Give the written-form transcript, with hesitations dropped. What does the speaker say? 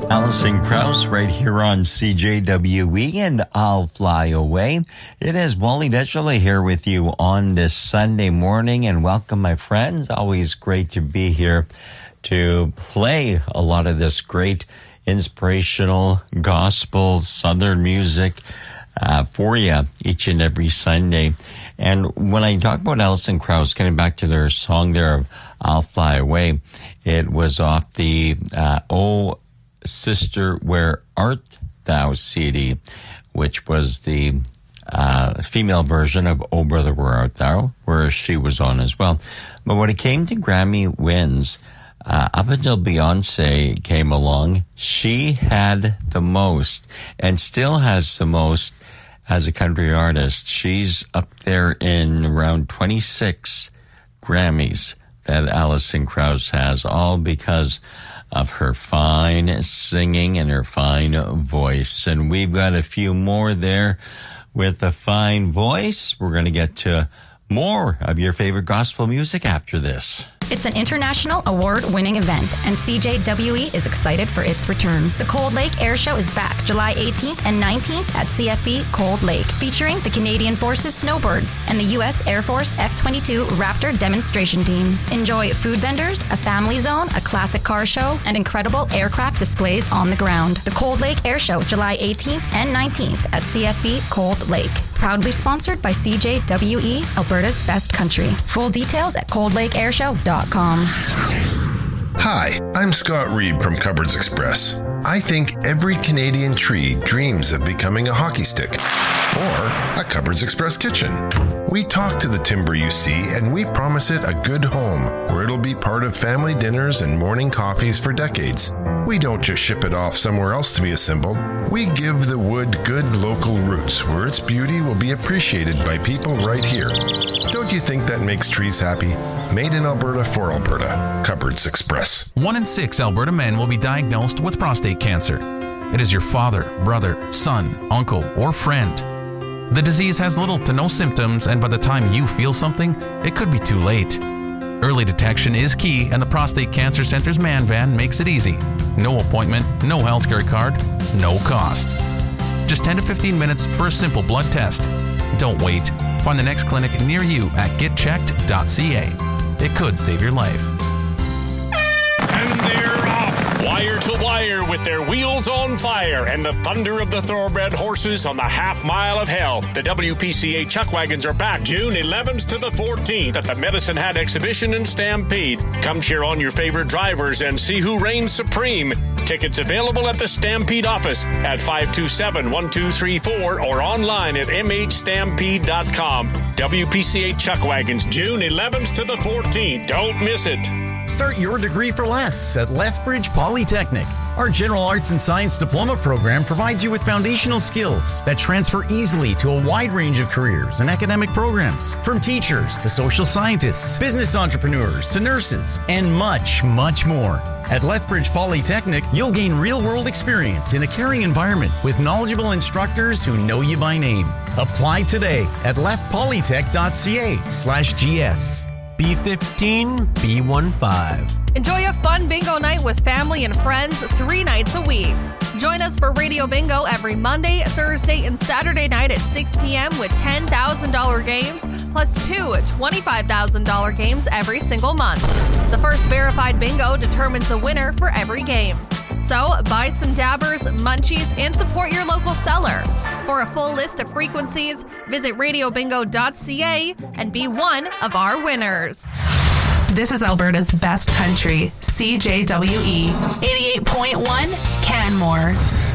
Alison Krauss right here on CJWE and I'll Fly Away. It is Wally Deschele here with you on this Sunday morning, and welcome, my friends. Always great to be here to play a lot of this great inspirational gospel Southern music for you each and every Sunday. And when I talk about Alison Krauss, getting back to their song there of I'll Fly Away, it was off the Oh Sister, Where Art Thou CD, which was the female version of Oh Brother, Where Art Thou, where she was on as well. But when it came to Grammy wins, up until Beyonce came along, she had the most and still has the most as a country artist. She's up there in around 26 Grammys that Alison Krauss has, all because of her fine singing and her fine voice. And we've got a few more there with a fine voice. We're going to get to more of your favorite gospel music after this. It's an international award-winning event, and CJWE is excited for its return. The Cold Lake Air Show is back July 18th and 19th at CFB Cold Lake, featuring the Canadian Forces Snowbirds and the U.S. Air Force F-22 Raptor demonstration team. Enjoy food vendors, a family zone, a classic car show, and incredible aircraft displays on the ground. The Cold Lake Air Show, July 18th and 19th at CFB Cold Lake. Proudly sponsored by CJWE, Alberta's best country. Full details at coldlakeairshow.com. Hi, I'm Scott Reed from Cupboards Express. I think every Canadian tree dreams of becoming a hockey stick or a Cupboards Express kitchen. We talk to the timber you see, and we promise it a good home where it'll be part of family dinners and morning coffees for decades. We don't just ship it off somewhere else to be assembled. We give the wood good local roots where its beauty will be appreciated by people right here. Don't you think that makes trees happy? Made in Alberta for Alberta. Cupboards Express. 1 in 6 Alberta men will be diagnosed with prostate cancer. It is your father, brother, son, uncle, or friend. The disease has little to no symptoms, and by the time you feel something, it could be too late. Early detection is key, and the Prostate Cancer Center's Man Van makes it easy. No appointment, no healthcare card, no cost. Just 10 to 15 minutes for a simple blood test. Don't wait. Find the next clinic near you at getchecked.ca. It could save your life. And they're off, wire to wire, with their wheels on fire and the thunder of the thoroughbred horses on the half mile of hell. The WPCA Chuck Wagons are back June 11th to the 14th at the Medicine Hat Exhibition in Stampede. Come cheer on your favorite drivers and see who reigns supreme. Tickets available at the Stampede office at 527-1234 or online at mhstampede.com. WPCA Chuck Wagons, June 11th to the 14th. Don't miss it. Start your degree for less at Lethbridge Polytechnic. Our General Arts and Science Diploma program provides you with foundational skills that transfer easily to a wide range of careers and academic programs, from teachers to social scientists, business entrepreneurs to nurses, and much, much more. At Lethbridge Polytechnic, you'll gain real-world experience in a caring environment with knowledgeable instructors who know you by name. Apply today at leftpolytech.ca/GS. B15, B15. Enjoy a fun bingo night with family and friends 3 nights a week. Join us for Radio Bingo every Monday, Thursday, and Saturday night at 6 p.m. with $10,000 games, plus 2 $25,000 games every single month. The first verified bingo determines the winner for every game. So buy some dabbers, munchies, and support your local seller. For a full list of frequencies, visit radiobingo.ca and be one of our winners. This is Alberta's best country, CJWE 88.1 Canmore.